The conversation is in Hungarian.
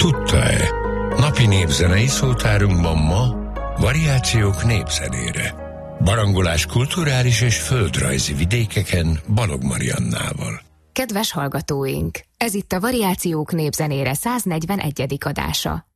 Tudta-e? Napi népzenei szótárunkban ma variációk népzenére. Barangolás kulturális és földrajzi vidékeken Balog Mariannával. Kedves hallgatóink! Ez itt a Variációk népzenére 141. adása.